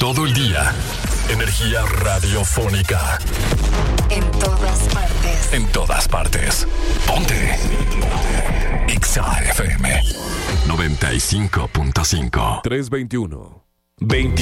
todo el día. Energía radiofónica. En todas partes. En todas partes. Ponte. Exa FM 95.5. 321. 20